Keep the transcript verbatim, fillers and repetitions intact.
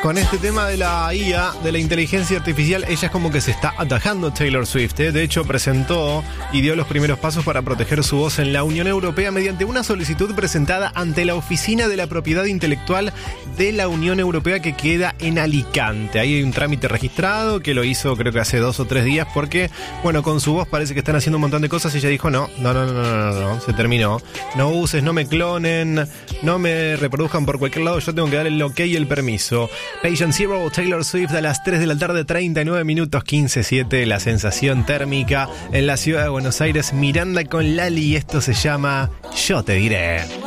Con este tema de la I A, de la inteligencia artificial, ella es como que se está atajando Taylor Swift, ¿eh? De hecho, presentó y dio los primeros pasos para proteger su voz en la Unión Europea mediante una solicitud presentada ante la Oficina de la Propiedad Intelectual de la Unión Europea, que queda en Alicante. Ahí hay un trámite registrado que lo hizo creo que hace dos o tres días porque, bueno, con su voz parece que están haciendo un montón de cosas y ella dijo no, no, no, no, no, no, no, se terminó. No uses, no me clonen, no me reproduzcan por cualquier lado, yo tengo que dar el ok y el permiso. Patient Zero, Taylor Swift a las tres de la tarde, treinta y nueve minutos, quince siete, la sensación térmica en la ciudad de Buenos Aires. Miranda con Lali, esto se llama Yo Te Diré.